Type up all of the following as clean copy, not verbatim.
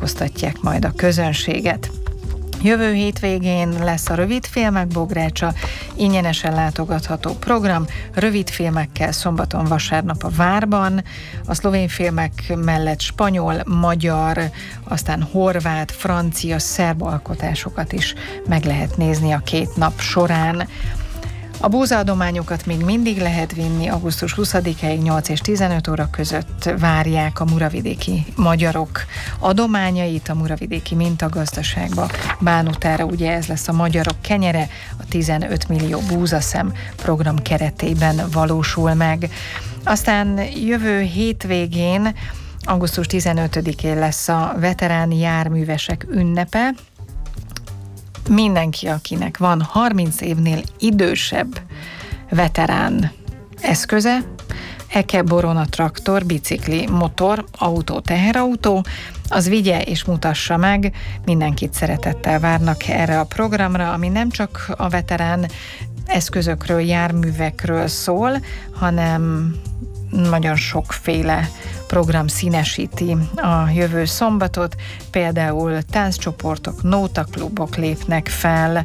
szórakoztatják majd a közönséget. Jövő hétvégén lesz a rövidfilmek bográcsa, ingyenesen látogatható program, rövidfilmekkel szombaton, vasárnap a Várban, a szlovén filmek mellett spanyol, magyar, aztán horvát, francia, szerb alkotásokat is meg lehet nézni a 2 nap során. A búzaadományokat még mindig lehet vinni, augusztus 20-ig 8 és 15 óra között várják a muravidéki magyarok adományait a muravidéki mintagazdaságba. Bánutára ugye ez lesz a Magyarok kenyere, a 15 millió búzaszem program keretében valósul meg. Aztán jövő hétvégén, augusztus 15-én lesz a veteráni járművesek ünnepe. Mindenki, akinek van 30 évnél idősebb veterán eszköze, eke, borona, traktor, bicikli, motor, autó, teherautó, az vigye és mutassa meg. Mindenkit szeretettel várnak erre a programra, ami nem csak a veterán eszközökről, járművekről szól, hanem nagyon sokféle program színesíti a jövő szombatot, például tánccsoportok, nótaklubok lépnek fel,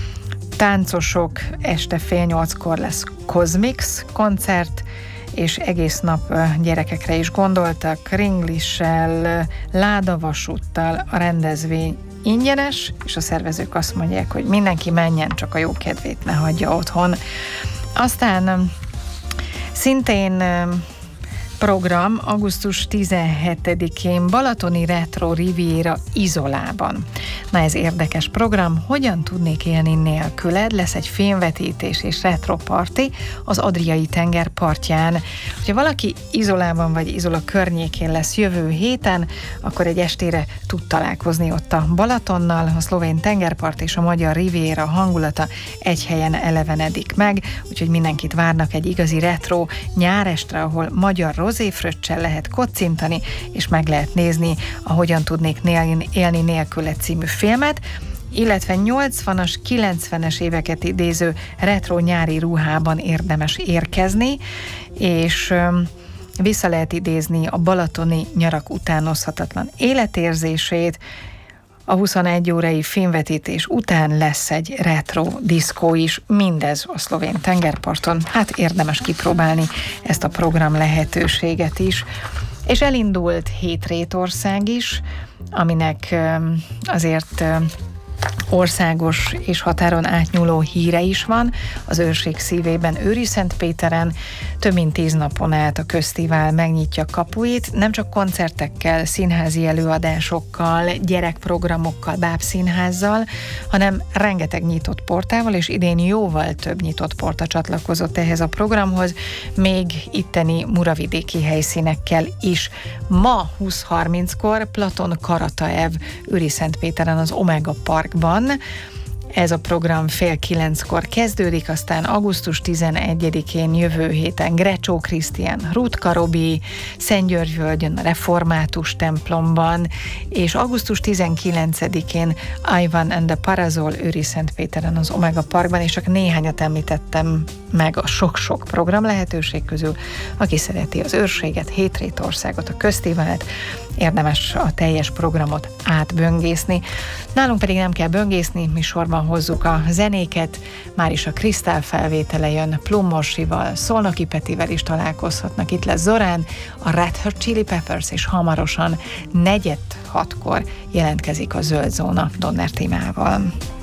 táncosok, este 7:30-kor lesz Cosmix koncert, és egész nap gyerekekre is gondoltak, ringlissel, ládavasúttal a rendezvény ingyenes, és a szervezők azt mondják, hogy mindenki menjen, csak a jó kedvét ne hagyja otthon. Aztán szintén program augusztus 17-én Balatoni Retro Riviera Izolában. Na, ez érdekes program, hogyan tudnék élni nélküled? Lesz egy filmvetítés és retro party az Adriai tenger partján. Ha valaki Izolában vagy Izola környékén lesz jövő héten, akkor egy estére tud találkozni ott a Balatonnal, a szlovén tengerpart és a magyar Riviera hangulata egy helyen elevenedik meg, úgyhogy mindenkit várnak egy igazi retro nyárestre, ahol magyar rozéfröccsel lehet kocintani, és meg lehet nézni a Hogyan tudnék élni nélküled című filmet, illetve 80-as, 90-es éveket idéző retro nyári ruhában érdemes érkezni, és vissza lehet idézni a balatoni nyarak utánozhatatlan életérzését. A 21 órai filmvetítés után lesz egy retro diszkó is, mindez a szlovén tengerparton. Hát érdemes kipróbálni ezt a program lehetőséget is. És elindult 7 rétország is, aminek azért országos és határon átnyúló híre is van. Az őrség szívében, Őriszentpéteren több mint 10 napon át a köztivál megnyitja kapuit, nem csak koncertekkel, színházi előadásokkal, gyerekprogramokkal, bábszínházzal, hanem rengeteg nyitott portával, és idén jóval több nyitott porta csatlakozott ehhez a programhoz, még itteni muravidéki helyszínekkel is. Ma 20:30-kor Platon Karataev Őriszentpéteren az Omega Parkban. Ez a program 8:30-kor kezdődik, aztán augusztus 11-én jövő héten Grecsó Krisztián, Rutka Robi, Szentgyörgyvölgyön a Református templomban, és augusztus 19-én Ivan and the Parazol Őriszentpéteren az Omega Parkban, és csak néhányat említettem meg a sok-sok program lehetőség közül. Aki szereti az őrséget, 7 rétországot, a köztivált, érdemes a teljes programot átböngészni. Nálunk pedig nem kell böngészni, mi sorban hozzuk a zenéket, már is a Krisztál felvétele jön Plummorsival, Szolnoki Petivel is találkozhatnak, itt lesz Zorán, a Red Hot Chili Peppers, és hamarosan 4:45-kor jelentkezik a Zöld Zóna Donner témával.